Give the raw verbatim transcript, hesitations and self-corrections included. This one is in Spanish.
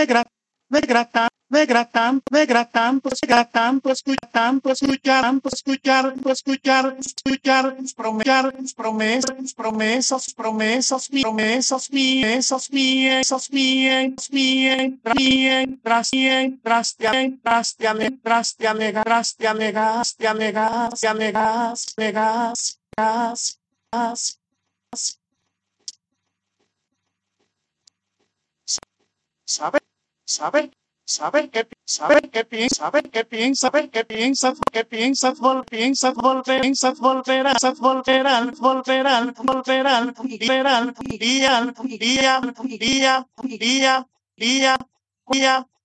me grata, me grata, me grata, me grata, pues grata, pues escuchar, pues escuchar, pues escuchar, pues escuchar, escuchar, promesas, promesas, promesas, promesas, promesas, promesas, promesas, mías, mías, bien, tras bien, tras bien, tras te ale, tras te alega, tras te alegas, te alegas, te alegas, legas, gas, gas, ¿sabe? ¿Sabe? ¿Sabe qué? ¿Sabe qué piensa? ¿Sabe qué piensa? ¿Sabe qué piensas? ¿Qué piensas? Vol piensas volver, piensas volver a, volver al, volver al, volver al, volver al, día, día, día, día, día, día, día,